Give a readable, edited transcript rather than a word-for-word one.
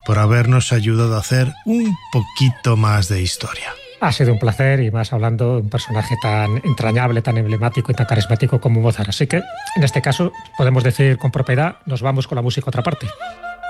por habernos ayudado a hacer un poquito más de historia. Ha sido un placer, y más hablando de un personaje tan entrañable, tan emblemático y tan carismático como Mozart. Así que, en este caso, podemos decir con propiedad, nos vamos con la música a otra parte.